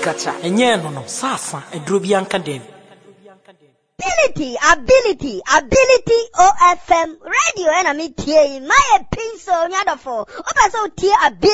sikacha enye no sasa eduro bi anka dem. Ability OFM radio and I meet here my pencil nyadofo. Opa so tie ability